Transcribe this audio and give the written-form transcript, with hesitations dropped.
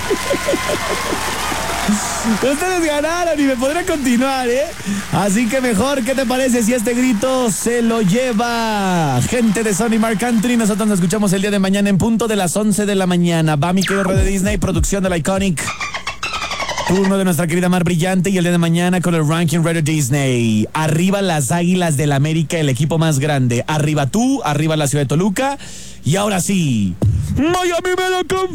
Ustedes ganaron y me podré continuar, ¿eh? Así que mejor, ¿qué te parece si este grito se lo lleva gente de Sony Mark Country? Nosotros nos escuchamos el día de mañana en punto de las 11 de la mañana. Va mi querido de Disney, producción de la Iconic. Turno de nuestra querida Mar Brillante y el día de mañana con el Ranking Radio Disney. Arriba las Águilas del América, el equipo más grande. Arriba tú, arriba la ciudad de Toluca. Y ahora sí, Miami me lo confirma.